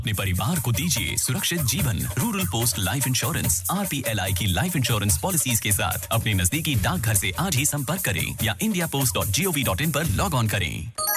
अपने परिवार को दीजिए सुरक्षित जीवन। Rural post life insurance RPLI की लाइफ इंश्योरेंस पॉलिसीज के साथ अपने नजदीकी डाकघर से आज ही संपर्क करें या indiapost.gov.in पर लॉग ऑन करें।